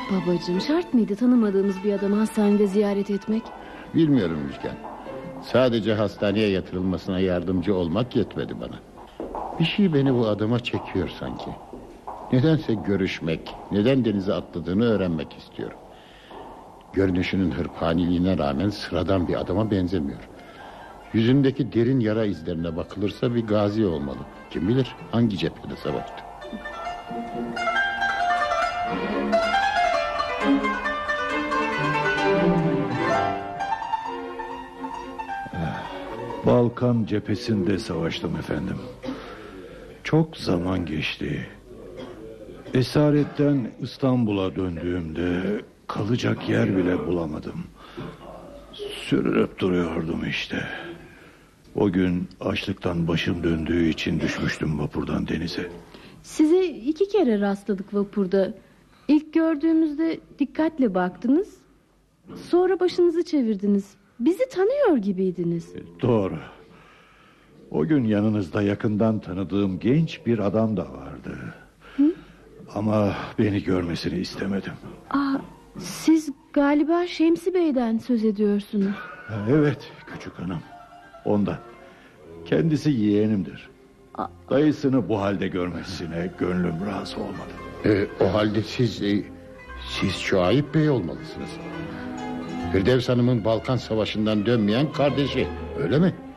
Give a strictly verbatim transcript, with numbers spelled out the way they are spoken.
Babacığım, şart mıydı tanımadığımız bir adamı hastanede ziyaret etmek? Bilmiyorum Müjgan. Sadece hastaneye yatırılmasına yardımcı olmak yetmedi bana. Bir şey beni bu adama çekiyor sanki. Nedense görüşmek, neden denize atladığını öğrenmek istiyorum. Görünüşünün hırpaniliğine rağmen sıradan bir adama benzemiyor. Yüzündeki derin yara izlerine bakılırsa bir gazi olmalı. Kim bilir hangi cephede savaştı. Balkan cephesinde savaştım efendim. Çok zaman geçti. Esaretten İstanbul'a döndüğümde kalacak yer bile bulamadım. Sürünüp duruyordum işte. O gün açlıktan başım döndüğü için düşmüştüm vapurdan denize. Size iki kere rastladık vapurda. İlk gördüğümüzde dikkatle baktınız. Sonra başınızı çevirdiniz. Bizi tanıyor gibiydiniz. Doğru. O gün yanınızda yakından tanıdığım genç bir adam da vardı. Hı? Ama beni görmesini istemedim. Aa, siz galiba Şemsi Bey'den söz ediyorsunuz. Evet küçük hanım. Ondan. Kendisi yeğenimdir. Aa. Dayısını bu halde görmesine gönlüm razı olmadı. Ee, o halde siz e, Siz Şuayb Bey olmalısınız. Firdevs Hanım'ın Balkan Savaşı'ndan dönmeyen kardeşi, öyle mi?